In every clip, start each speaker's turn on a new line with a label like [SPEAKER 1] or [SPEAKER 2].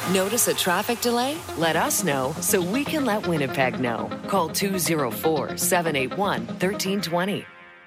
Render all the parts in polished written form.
[SPEAKER 1] Notice a traffic delay? Let us know so we can let Winnipeg know. Call 204-781-1320.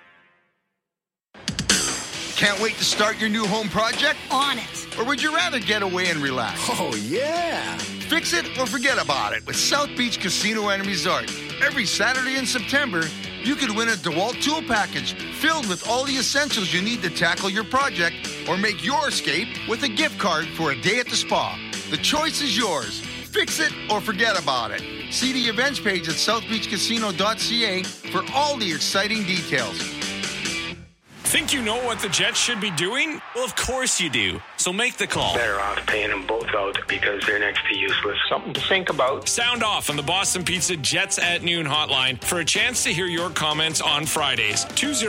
[SPEAKER 2] Can't wait to start your new home project?
[SPEAKER 3] On it.
[SPEAKER 2] Or would you rather get away and relax?
[SPEAKER 4] Oh, yeah.
[SPEAKER 2] Fix it or forget about it with South Beach Casino and Resort. Every Saturday in September, you could win a DeWalt tool package filled with all the essentials you need to tackle your project or make your escape with a gift card for a day at the spa. The choice is yours. Fix it or forget about it. See the events page at southbeachcasino.ca for all the exciting details.
[SPEAKER 5] Think you know what the Jets should be doing? Well, of course you do. So make the call.
[SPEAKER 6] Better off paying them both out because they're next to useless. Something to think about.
[SPEAKER 5] Sound off on the Boston Pizza Jets at Noon hotline for a chance to hear your comments on Fridays.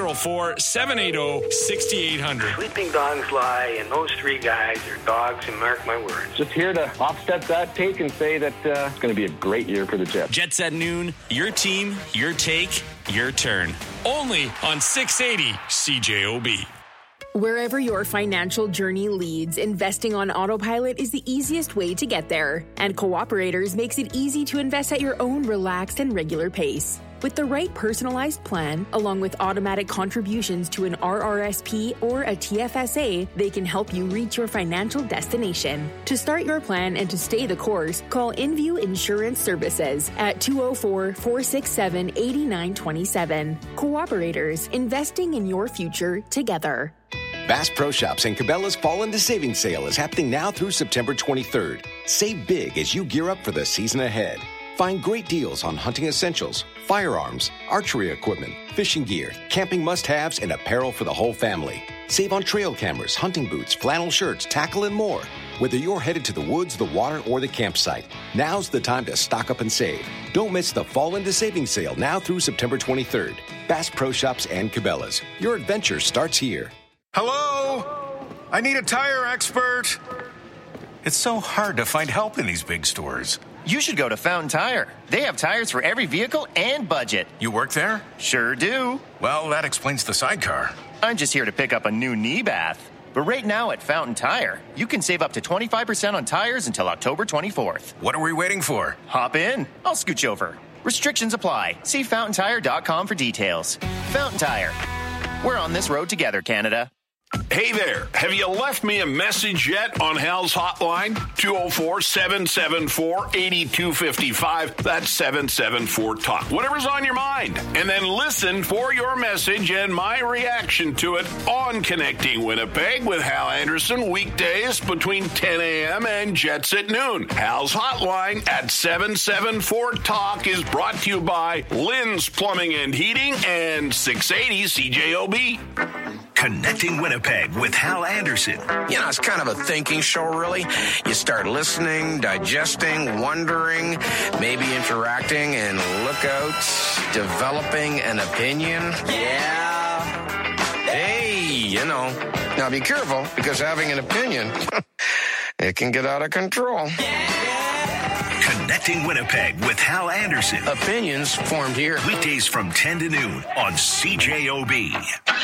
[SPEAKER 5] 204-780-6800.
[SPEAKER 6] Sleeping dogs lie, and those three guys are dogs, and mark my words.
[SPEAKER 7] Just here to offset that take and say that it's going to be a great year for the Jets.
[SPEAKER 5] Jets at Noon, your team, your take, your turn. Only on 680 CJOB.
[SPEAKER 8] Wherever your financial journey leads, investing on autopilot is the easiest way to get there. And Cooperators makes it easy to invest at your own relaxed and regular pace. With the right personalized plan, along with automatic contributions to an RRSP or a TFSA, they can help you reach your financial destination. To start your plan and to stay the course, call InView Insurance Services at 204-467-8927. Cooperators, investing in your future together.
[SPEAKER 9] Bass Pro Shops and Cabela's Fall into Savings Sale is happening now through September 23rd. Save big as you gear up for the season ahead. Find great deals on hunting essentials, firearms, archery equipment, fishing gear, camping must-haves, and apparel for the whole family. Save on trail cameras, hunting boots, flannel shirts, tackle, and more. Whether you're headed to the woods, the water, or the campsite, now's the time to stock up and save. Don't miss the Fall into Savings Sale now through September 23rd. Bass Pro Shops and Cabela's. Your adventure starts here.
[SPEAKER 10] Hello? I need a tire expert. It's so hard to find help in these big stores.
[SPEAKER 11] You should go to Fountain Tire. They have tires for every vehicle and budget.
[SPEAKER 10] You work there?
[SPEAKER 11] Sure do.
[SPEAKER 10] Well, that explains the sidecar.
[SPEAKER 11] I'm just here to pick up a new knee bath. But right now at Fountain Tire, you can save up to 25% on tires until October 24th.
[SPEAKER 10] What are we waiting for?
[SPEAKER 11] Hop in. I'll scooch over. Restrictions apply. See fountaintire.com for details. Fountain Tire. We're on this road together, Canada.
[SPEAKER 12] Hey there, have you left me a message yet on Hal's hotline? 204-774-8255. That's 774-TALK. Whatever's on your mind. And then listen for your message and my reaction to it on Connecting Winnipeg with Hal Anderson, weekdays between 10 a.m. and Jets at noon. Hal's hotline at 774-TALK is brought to you by Lynn's Plumbing and Heating and 680 CJOB.
[SPEAKER 13] Connecting Winnipeg with Hal Anderson.
[SPEAKER 14] You know, it's kind of a thinking show, really. You start listening, digesting, wondering, maybe interacting, and look out, developing an opinion. Yeah. Hey, you know. Now be careful, because having an opinion, it can get out of control.
[SPEAKER 13] Connecting Winnipeg with Hal Anderson.
[SPEAKER 14] Opinions formed here.
[SPEAKER 13] Weekdays from 10 to noon on CJOB.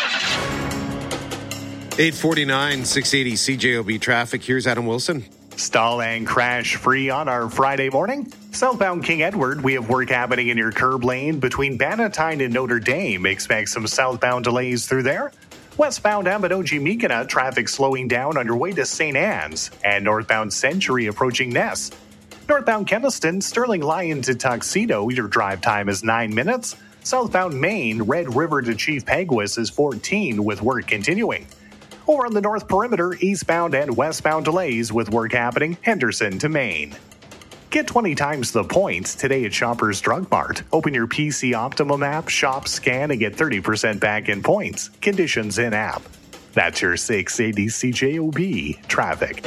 [SPEAKER 15] 849, 680 CJOB traffic. Here's Adam Wilson.
[SPEAKER 16] Stall and crash free on our Friday morning. Southbound King Edward, we have work happening in your curb lane between Bannatyne and Notre Dame. Expect some southbound delays through there. Westbound Ambanoji-Mikana, traffic slowing down on your way to St. Anne's. And northbound Century approaching Ness. Northbound Keniston, Sterling Lion to Tuxedo, your drive time is 9 minutes. Southbound Maine, Red River to Chief Peguis is 14 with work continuing. Over on the North Perimeter, eastbound and westbound delays with work happening Henderson to Maine. Get 20 times the points today at Shoppers Drug Mart. Open your PC Optimum app, shop, scan, and get 30% back in points. Conditions in app. That's your 680 CJOB traffic.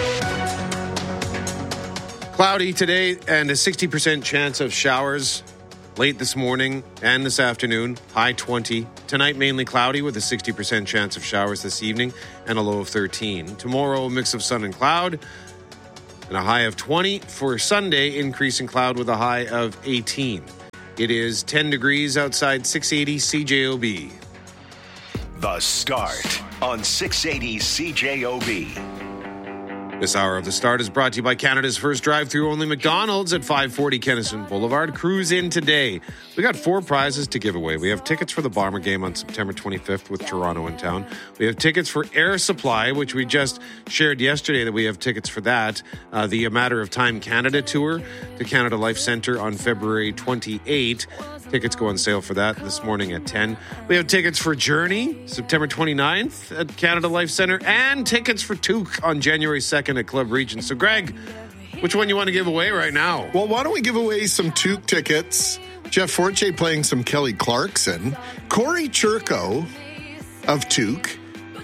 [SPEAKER 15] Cloudy today and a 60% chance of showers late this morning and this afternoon, high 20. Tonight, mainly cloudy with a 60% chance of showers this evening and a low of 13. Tomorrow, a mix of sun and cloud and a high of 20. For Sunday, increasing cloud with a high of 18. It is 10 degrees outside 680 CJOB.
[SPEAKER 13] The Start on 680 CJOB.
[SPEAKER 15] This hour of The Start is brought to you by Canada's first drive-through only McDonald's at 540 Kenison Boulevard. Cruise in today. We got 4 prizes to give away. We have tickets for the Bomber game on September 25th with Toronto in town. We have tickets for Air Supply, which we just shared yesterday that we have tickets for that. The A Matter of Time Canada tour to Canada Life Centre on February 28. Tickets go on sale for that this morning at 10. We have tickets for Journey, September 29th at Canada Life Centre, and tickets for Took on January 2nd at Club Regent. So, Greg, which one you want to give away right now?
[SPEAKER 3] Well, why don't we give away some Took tickets? Jeff Forte playing some Kelly Clarkson. Corey Churko of Took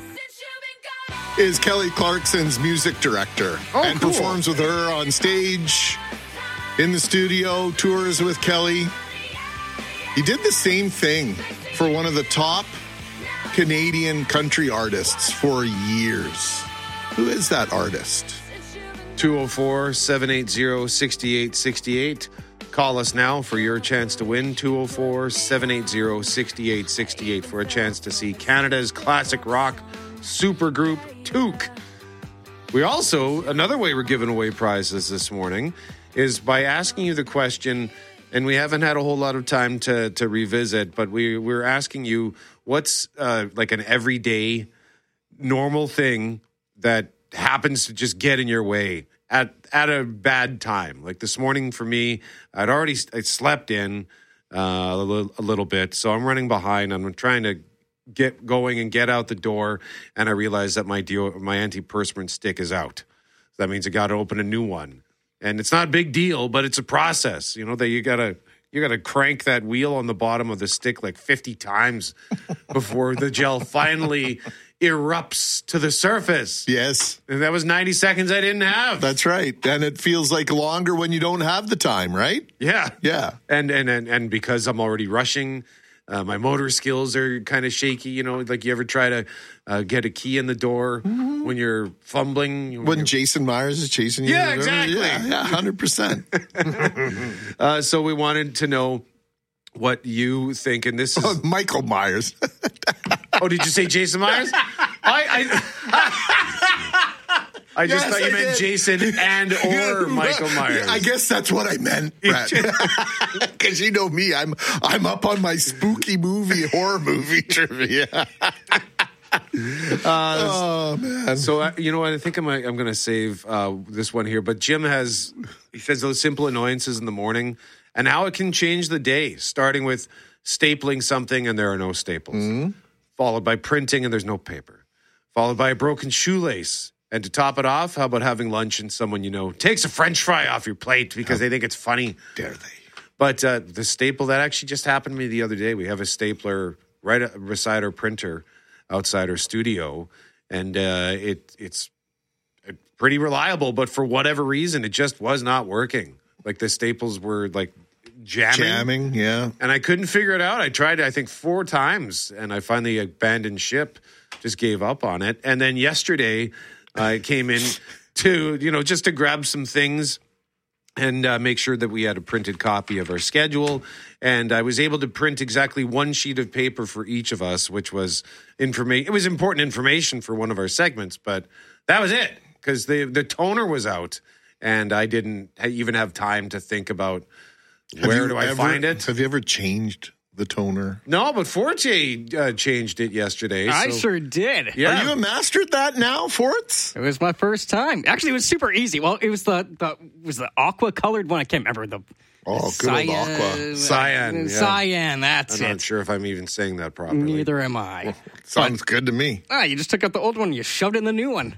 [SPEAKER 3] is Kelly Clarkson's music director and performs with her on stage, in the studio, tours with Kelly. He did the same thing for one of the top Canadian country artists for years. Who is that artist?
[SPEAKER 15] 204-780-6868. Call us now for your chance to win. 204-780-6868 for a chance to see Canada's classic rock supergroup Took. We also, another way we're giving away prizes this morning is by asking you the question, and we haven't had a whole lot of time to revisit, but we're asking you what's like an everyday normal thing that happens to just get in your way at a bad time. Like this morning for me, I slept in a little bit, so I'm running behind. I'm trying to get going and get out the door, and I realize that my antiperspirant stick is out. So that means I got to open a new one. And it's not a big deal, but it's a process. You know, that you gotta crank that wheel on the bottom of the stick like 50 times before the gel finally erupts to the surface.
[SPEAKER 3] Yes.
[SPEAKER 15] And that was 90 seconds I didn't have.
[SPEAKER 3] That's right. And it feels like longer when you don't have the time, right?
[SPEAKER 15] Yeah.
[SPEAKER 3] Yeah.
[SPEAKER 15] And because I'm already rushing, my motor skills are kind of shaky. You know, like you ever try to get a key in the door when you're fumbling?
[SPEAKER 3] When Jason Myers is chasing you?
[SPEAKER 15] Yeah, exactly.
[SPEAKER 3] Yeah, 100%.
[SPEAKER 15] So we wanted to know what you think, and this is...
[SPEAKER 3] Michael Myers.
[SPEAKER 15] Oh, did you say Jason Myers? I just thought you meant Jason and or Michael Myers.
[SPEAKER 3] I guess that's what I meant, Brett. Because you know me, I'm up on my spooky horror movie trivia. Oh man!
[SPEAKER 15] So you know what? I think I'm going to save this one here. But Jim he says those simple annoyances in the morning and how it can change the day. Starting with stapling something and there are no staples, followed by printing and there's no paper, followed by a broken shoelace. And to top it off, how about having lunch and someone you know takes a French fry off your plate because they think it's funny?
[SPEAKER 3] Dare they?
[SPEAKER 15] But the staple, that actually just happened to me the other day. We have a stapler right beside our printer outside our studio, and it's pretty reliable. But for whatever reason, it just was not working. Like the staples were like jamming.
[SPEAKER 3] Yeah.
[SPEAKER 15] And I couldn't figure it out. I tried, I think, 4 times, and I finally abandoned ship, just gave up on it. And then yesterday... I came in to, just to grab some things and make sure that we had a printed copy of our schedule. And I was able to print exactly 1 sheet of paper for each of us, which was it was important information for one of our segments, but that was it because the toner was out and I didn't even have time to think about where do I find it.
[SPEAKER 3] Have you ever changed the toner?
[SPEAKER 15] No, but Forte changed it yesterday.
[SPEAKER 4] I sure did.
[SPEAKER 3] Yeah. Are you a master at that now, Forts?
[SPEAKER 4] It was my first time. Actually, it was super easy. Well, it was the aqua colored one. I can't remember the.
[SPEAKER 3] Oh, good old aqua.
[SPEAKER 15] Cyan. Yeah.
[SPEAKER 4] Cyan, that's it.
[SPEAKER 15] I'm not sure if I'm even saying that properly.
[SPEAKER 4] Neither am I.
[SPEAKER 3] Well, sounds good to me.
[SPEAKER 4] You just took out the old one, you shoved in the new one.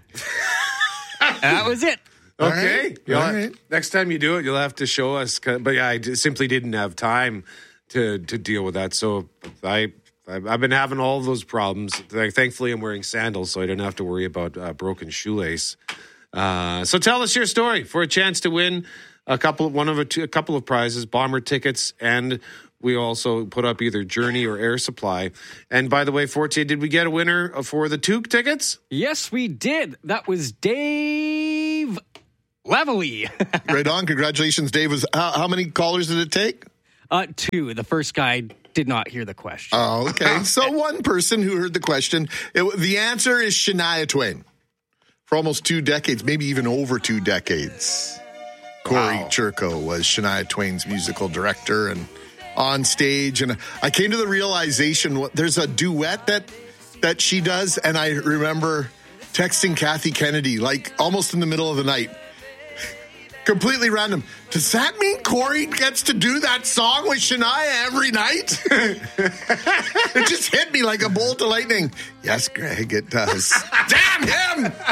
[SPEAKER 4] That was it.
[SPEAKER 15] Okay.
[SPEAKER 3] All right.
[SPEAKER 15] Next time you do it, you'll have to show us. But yeah, I simply didn't have time to deal with that. So I've been having all of those problems. Thankfully, I'm wearing sandals, so I don't have to worry about broken shoelace. So tell us your story for a chance to win a couple of prizes, Bomber tickets, and we also put up either Journey or Air Supply. And by the way, Forte, did we get a winner for the Took tickets?
[SPEAKER 4] Yes, we did. That was Dave Levely.
[SPEAKER 3] Right on. Congratulations, Dave. How many callers did it take?
[SPEAKER 4] 2. The first guy did not hear the question.
[SPEAKER 3] Oh, okay. So one person who heard the question. The answer is Shania Twain for almost 2 decades, maybe even over 2 decades. Corey Churko was Shania Twain's musical director and on stage. And I came to the realization, there's a duet that she does. And I remember texting Kathy Kennedy, like almost in the middle of the night. Completely random. Does that mean Corey gets to do that song with Shania every night? It just hit me like a bolt of lightning. Yes, Greg, it does. Damn him!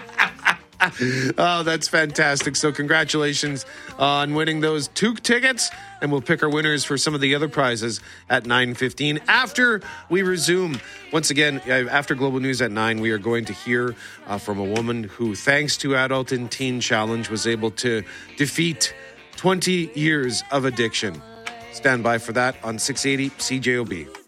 [SPEAKER 15] Oh, that's fantastic. So congratulations on winning those 2 tickets. And we'll pick our winners for some of the other prizes at 9:15 after we resume. Once again, after Global News at 9, we are going to hear from a woman who, thanks to Adult and Teen Challenge, was able to defeat 20 years of addiction. Stand by for that on 680 CJOB.